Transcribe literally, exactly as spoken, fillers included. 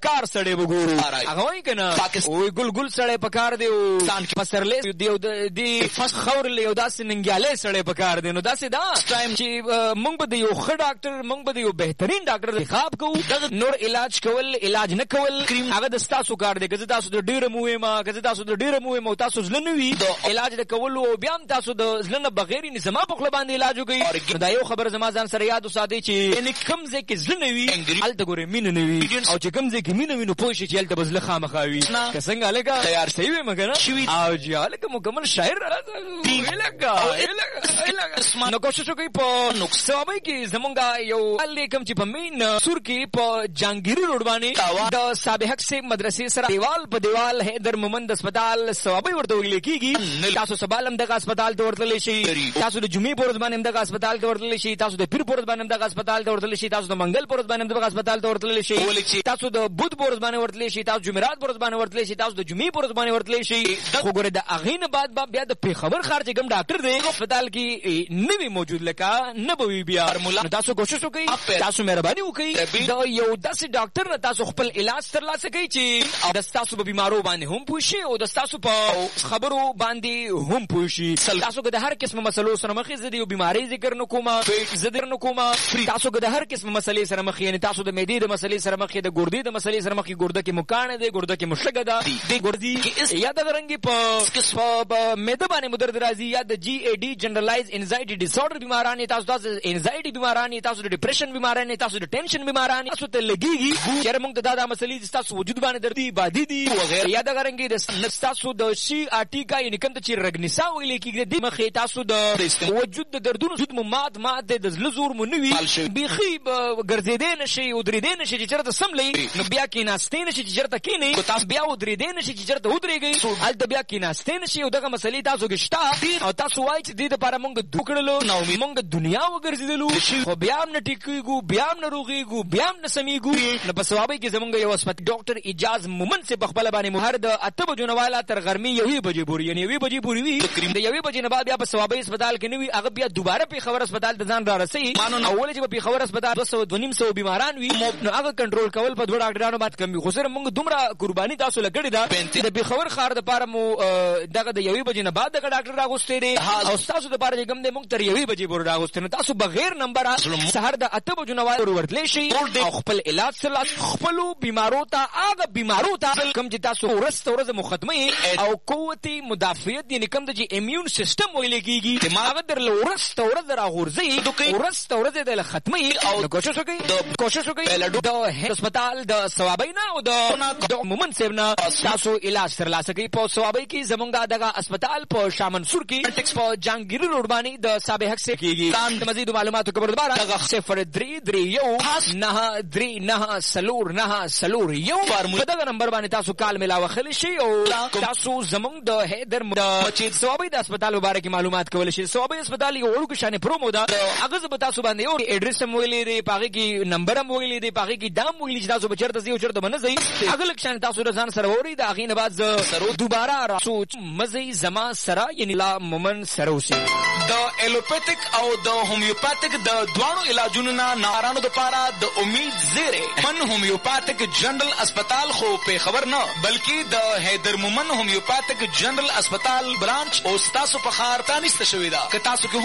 کار سړی وګورو هغه وایي که نه وایي ګل ګل سړی په کار دی او پسرلی دی او د خور له یو داسې ننګیالی سړی په کار دی. نو داسې دا چې موږ به د یو ښه ډاکټر موږ به د یو بهترین ډاکټر انتخاب کوو. نور علاج کول علاج نه کول هغه د ستاسو کار دی. که زه تاسو د ډېره مو ویم که زه تاسو د ډېره مو ویم او تاسو زړه نه وي د علاج د کولو او بیا هم تاسو د زړه نه بغیر یې زما په خوله باندې علاج وکړئ. نو دا یو خبره زما ځان سره یاد وساتئ چې یعنې کوم ځای کې زړه نه وي هلته ګورئ مینه نه وي او چې کوم ځای کې مینه وي نو پوه شئ چې هلته به زړه خامخا وي. که څنګه هلکه صحیح ویم که نه او جي هلکه مکمل شاعر نو کوشش وکړئ په ثوابۍ کې زمونږ یو حال دی کوم چې په مین سور کې په جهانګیري روډ باندې د صابحق صاحب مدرسې سره دیوال په دیوال حیدر مومند هسپتال ثوابۍ ورته ویل کېږي. تاسو سبا هم دغه هسپتال ته ورتللی شئ. تاسو د جمعې په ورځ باندې هم دغه هسپتال ته ورتللی شئ. تاسو د پیر په ورځ باندې هم دغه هسپتال ته ورتللی شئ. تاسو د منګل په ورځ باندې هم دغه هسپتال ته ورتللی شئ. تاسو د بودھ په ورځ باندې ورتللی شئ. تاسو جمعرات په ورځ باندې ورتللی شئ. تاسو د جمعې په ورځ باندې ورتللی شئ. خو ګوره د هغې نه بعد به بیا د پېښور ښار چې کوم ډاکټر دی هسپتال کې نه وي موجود لکه نه به وي بیا. نو تاسو کوشش وکړئ تاسو مهرباني وکړئ د یو داسې ډاکټر نه تاسو خپل علاج ترلاسه کوئ چې د ستاسو په بیمارو باندې هم پوه شي او د ستاسو په خبرو باندې هم پوه شي. تاسو که د هر قسم مسلو سره مخ یې زه د یو بیمارۍ ذکر نه کوم زه در نه کوم. تاسو که د هر قسم مسلې سره مخ یې تاسو د معدې د مسلې سره مخ یې د ګردې د مسلې سره مخ یې ګرده کې مو کاڼه دی ګرده کې مو شګه ده د ګردې یا دغه رنګې په معده باندې مو درد راځي یا د جي اے ډي جنرالایز انزایټي ډیس آرډر بیماران یې تاسو تاسو انزایټي بیماران یې تاسو د ډپریشن بیماران یې تاسو د ټینشن بیماران یې تاسو ته لګېږي چېرې موږ ته دا دا مسلې چې ستاسو وجود باندې دردي بادي دي یا دغه رنګې د ستاسو د سی آر ټي کا یعنې کوم ته چې رګنسا ویلې کېږي دې مخې تاسو د وجود د دردونو سود مو مات مات دی د زړه زور مو نه وي بیخي ګرځېدی نه شئ ودرېدی نه شئ چې چېرته سملئ نو بیا کېناستې نه شئ چې چېرته کښېنئ تاسو بیا ودرېدی نه شئ چې چېرته ودرېږئ هلته بیا کېناستې نه شئ او دغه مسلې تاسو کې شته او تاسو وایئ چې دې دپاره مونږ دو کړلو مونږ دنیا وګرځېدلو خو بیا هم نه ټیکېږو بیا هم نه روغېږو بیا هم نه سمېږو. نو په ثوابۍ کې زمونږ یو هسپتال ډاکټر اجاز مومند صاحب پخپله باندې هر د اته بجو نه واله تر غرمې یوې بجې پورې یعنې یوې بجې پورې وي د یوې بجې نه بعد بیا په ثوابۍ هسپتال کې نه وي هغه بیا دوباره پېښور هسپتال ته ځان را رسوي او ولې چې په پېښور هسپتال دوه سوه دوه نیم سوه بیماران وي نو هغه کنټرول کول په دوه ډاکټرانو باندې کم وي. خو صرف مونږ دومره قرباني تاسو له کړې ده چې د پېښور ښار دپاره مو دغه د یوې بجې نه بعد دغه ډاکټر راغوستی دی او ستاسو دپاره چې کوم دی مونږ تر یوې بجې پورې راغوستی نو تاسو بغیر نمبره سهار د اته بجو نه پورې ورتلی شئ او خپل علاج ترلاسه خپلو بیمارو ته هغه بیمارو ته کوم چې تاسو ورځ ته ورځ مو ختموئ او قوت مدافعت یعنې کوم ته چې امیون سیسټم ویلی کېږي هغه درله ورځ ته ورځ راغورځوي ورځ ته ورځ یې درله ختموي او کوشش وکړئ کوشش وکړئ د هسپتال د ثوابۍ نه او د مومند صاحب نه تاسو علاج ترلاسه کوئ. په ثوابۍ کې زمونږ دغه هسپتال په شاه منصور کې په جهانګیري روډ باندې د صابحق صاحب کېږي. د مزید معلوماتو خبر دوباره دغه صفر درې درې یو نهه درې نهه څلور نهه څلور یو په دغه نمبر باندې تاسو کال میلاوه خلی شئ او تاسو زمونږ د حیدر چې ثوابۍ د هسپتال په باره کې معلومات کولی شئ. ثوابۍ هسپتال یو وړوکې شانې پرومو ده هغه زه به تاسو باندې یو ایډرس هم ویلی دی په هغې کې نمبر هم ویلی دی په هغې کې دا هم ویلي چې تاسو به چېرته ځئ او چېرته به نه ځئ هغه لږ شانې تاسو د ځان سره واورئ د هغې نه بعد زه دوباره راسو مه ځئ زما سره یعنې لا مومن سره اوسئ. د ایلوپیتک او د هومیوپاتیک د دواړو علاجونو نه نارانو دپاره د امید زیری من هومیوپاتیک جنرال اسپتال خو پېښور نه بلکې د حیدر مومن هومیوپاتیک جنرال اسپتال برانچ او ستاسو په ښار پرانیسته شوې ده که تاسو